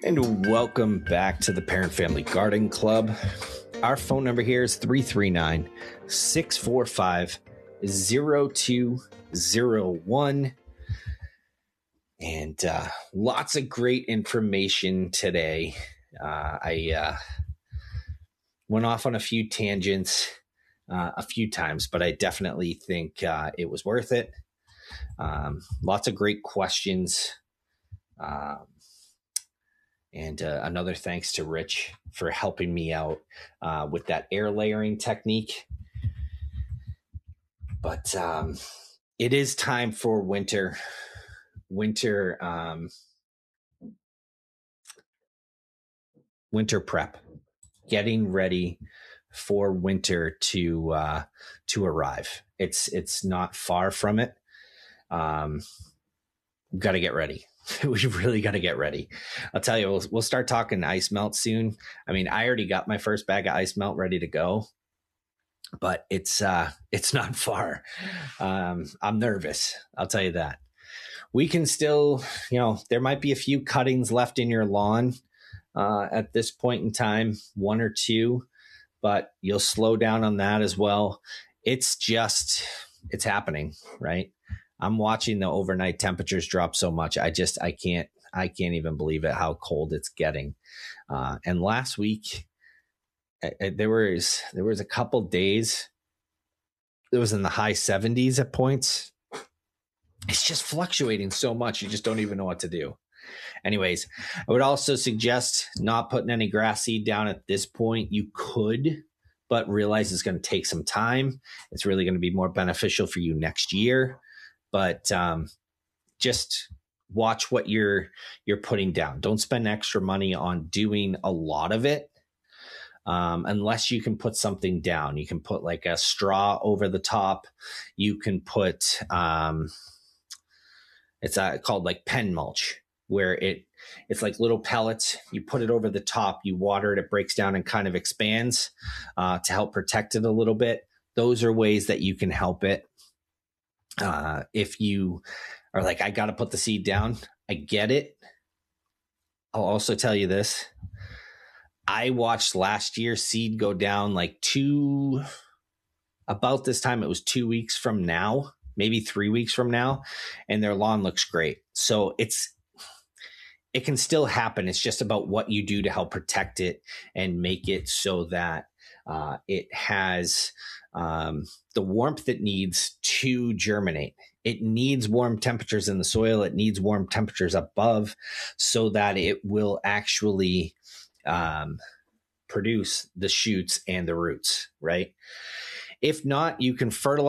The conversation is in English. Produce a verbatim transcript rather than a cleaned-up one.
And welcome back to the Parent Family Garden Club. Our phone number here is three three nine, six four five, zero two zero one. And uh, lots of great information today. Uh, I uh, went off on a few tangents uh, a few times, but I definitely think uh, it was worth it. Um, lots of great questions. Um, And uh, another thanks to Rich for helping me out uh, with that air layering technique. But um, it is time for winter. Winter, um, winter prep. Getting ready for winter to uh, to arrive. It's it's not far from it. Um, we've got to get ready. We really got to get ready. I'll tell you, we'll, we'll start talking ice melt soon. I mean, I already got my first bag of ice melt ready to go, but it's uh, it's not far. Um, I'm nervous. I'll tell you that. We can still, you know, there might be a few cuttings left in your lawn uh, at this point in time, one or two, but you'll slow down on that as well. It's just, it's happening, right? I'm watching the overnight temperatures drop so much. I just, I can't, I can't even believe it, how cold it's getting. Uh, and last week, uh, there was, there was a couple days, it was in the high seventies at points. It's just fluctuating so much. You just don't even know what to do. Anyways, I would also suggest not putting any grass seed down at this point. You could, but realize it's going to take some time. It's really going to be more beneficial for you next year. But um, just watch what you're you're putting down. Don't spend extra money on doing a lot of it um, unless you can put something down. You can put like a straw over the top. You can put um, it's uh, called like pen mulch, where it it's like little pellets. You put it over the top. You water it. It breaks down and kind of expands uh, to help protect it a little bit. Those are ways that you can help it. Uh, if you are like, I got to put the seed down, I get it. I'll also tell you this. I watched last year seed go down like two, about this time, it was two weeks from now, maybe three weeks from now, and their lawn looks great. So it's, it can still happen. It's just about what you do to help protect it and make it so that uh, it has um, the warmth it needs to germinate. It needs warm temperatures in the soil. It needs warm temperatures above so that it will actually um, produce the shoots and the roots, right? If not, you can fertilize